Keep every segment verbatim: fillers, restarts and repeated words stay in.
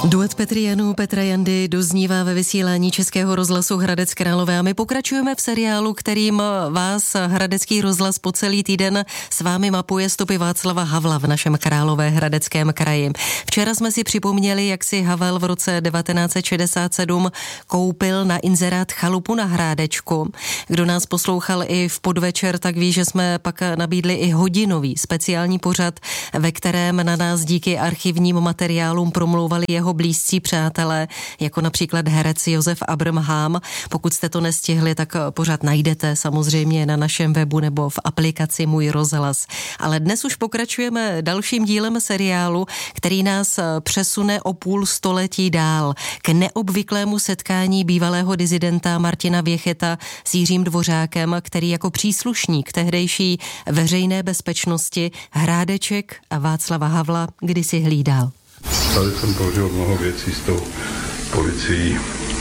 Duet Petry Janů, Petra Jandy doznívá ve vysílání Českého rozhlasu Hradec Králové a my pokračujeme v seriálu, kterým vás Hradecký rozhlas po celý týden s vámi mapuje stopy Václava Havla v našem Královéhradeckém kraji. Včera jsme si připomněli, jak si Havel v roce devatenáct set šedesát sedm koupil na inzerát chalupu na Hrádečku. Kdo nás poslouchal i v podvečer, tak ví, že jsme pak nabídli i hodinový speciální pořad, ve kterém na nás díky archivním materiálům promlouvali jeho blízcí přátelé, jako například herec Josef Abraham. Pokud jste to nestihli, tak pořád najdete samozřejmě na našem webu nebo v aplikaci Můj rozhlas. Ale dnes už pokračujeme dalším dílem seriálu, který nás přesune o půl století dál k neobvyklému setkání bývalého dizidenta Martina Věcheta s Jiřím Dvořákem, který jako příslušník tehdejší veřejné bezpečnosti Hrádeček a Václava Havla kdysi hlídal. Tady jsem použil mnoho věcí s tou policií,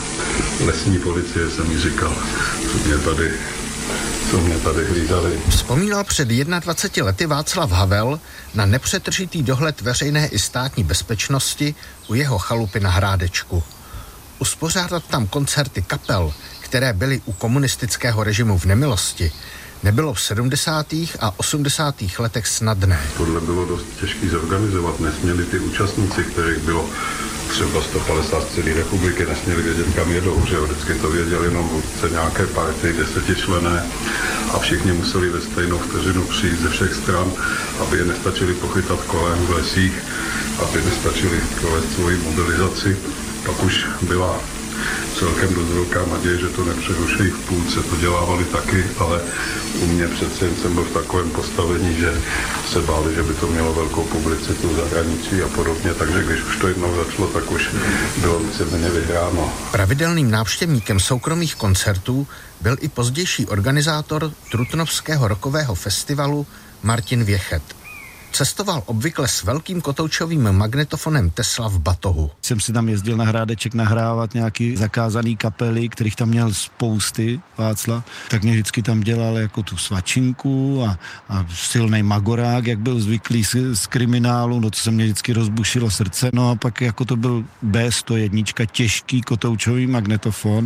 lesní policie jsem mi říkal, co mě tady, co mě tady hlídali. Vzpomínal před dvaceti jednou lety Václav Havel na nepřetržitý dohled veřejné i státní bezpečnosti u jeho chalupy na Hrádečku. Uspořádat tam koncerty kapel, které byly u komunistického režimu v nemilosti, nebylo v sedmdesátých a osmdesátých letech snadné. Tohle bylo dost těžké zorganizovat. Nesměli ty účastníci, kterých bylo třeba sto padesát z celé republiky, nesměli vědět, kam jedou, že vždycky to věděli jenom vůdce nějaké party, desetičlenné a všichni museli ve stejnou vteřinu přijít ze všech stran, aby je nestačili pochytat kolem v lesích, aby nestačili provést svoji mobilizaci. Pak už byla celkem dost velká naděje, že to nepřeruší v půlce, to dělávali taky, ale u mě přece jen jsem byl v takovém postavení, že se báli, že by to mělo velkou publicitu v zahraničí a podobně, takže když už to jednou začalo, tak už bylo víceméně vyhráno. Pravidelným návštěvníkem soukromých koncertů byl i pozdější organizátor Trutnovského rockového festivalu Martin Věchet. Cestoval obvykle s velkým kotoučovým magnetofonem Tesla v batohu. Jsem si tam jezdil na Hrádeček nahrávat nějaký zakázaný kapely, kterých tam měl spousty, Václav, tak mě vždycky tam dělal jako tu svačinku a, a silnej magorák, jak byl zvyklý z, z kriminálu, no to se mě vždycky rozbušilo srdce. No a pak jako to byl bé sto jedna, těžký kotoučový magnetofon.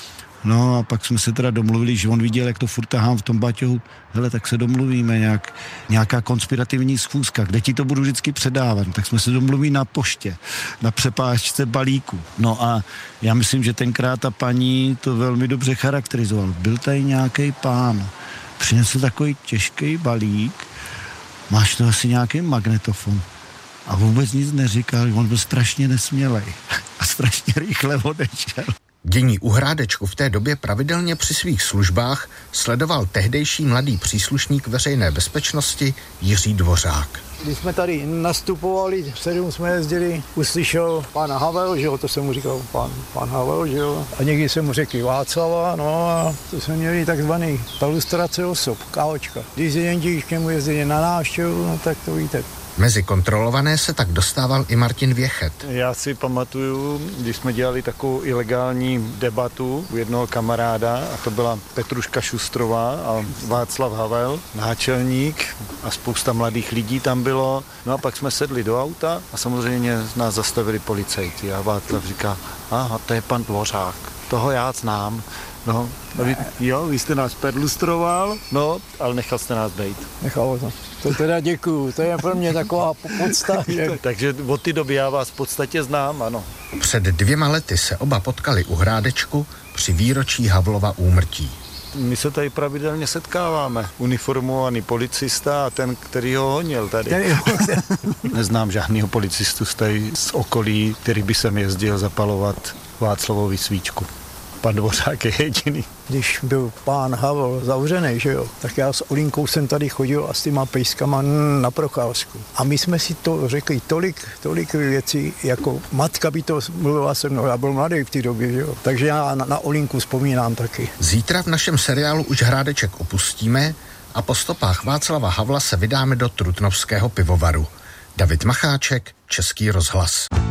No a pak jsme se teda domluvili, že on viděl, jak to furt tahám v tom baťohu. Hele, tak se domluvíme, nějak, nějaká konspirativní schůzka, kde ti to budu vždycky předávat. Tak jsme se domluvili na poště, na přepážce balíku. No a já myslím, že tenkrát ta paní to velmi dobře charakterizoval. Byl tady nějaký pán, přinesl takový těžký balík, máš to asi nějaký magnetofon. A vůbec nic neříkal, on byl strašně nesmělej a strašně rychle odešel. Dění u Hrádečku v té době pravidelně při svých službách sledoval tehdejší mladý příslušník veřejné bezpečnosti Jiří Dvořák. Když jsme tady nastupovali, v sedm jsme jezdili, uslyšel pana Havel, že jo, to jsem mu říkal pan, pan Havel, že jo, a někdy jsem mu řekli Václava, no a to jsme měli takzvaný ilustrace osob, káočka. Když dizidenti k němu jezdili na návštěvu, no tak to víte. Mezi kontrolované se tak dostával i Martin Věchet. Já si pamatuju, když jsme dělali takovou ilegální debatu u jednoho kamaráda, a to byla Petruška Šustrová a Václav Havel, náčelník a spousta mladých lidí tam bylo. No a pak jsme sedli do auta a samozřejmě nás zastavili policajti a Václav říká, aha, to je pan Dvořák, toho já znám. No, a vy, jo, vy jste nás perlustroval, no, ale nechal jste nás bejt. Nechal to. To teda děkuju, to je pro mě taková podsta. Že... Takže od té doby já vás v podstatě znám, ano. Před dvěma lety se oba potkali u Hrádečku při výročí Havlova úmrtí. My se tady pravidelně setkáváme. Uniformovaný policista a ten, který ho honil tady. Neznám žádného policistu z tady z okolí, který by sem jezdil zapalovat Václavovi svíčku. Pan Dvořák je jediný. Když byl pán Havel zavřený, že jo, tak já s Olinkou jsem tady chodil a s těma pejskama na procházku. A my jsme si to řekli tolik, tolik věcí, jako matka by to mluvila se mnou, já byl mladý v té době, že jo. Takže já na, na Olinku vzpomínám taky. Zítra v našem seriálu už Hrádeček opustíme a po stopách Václava Havla se vydáme do Trutnovského pivovaru. David Macháček, Český rozhlas.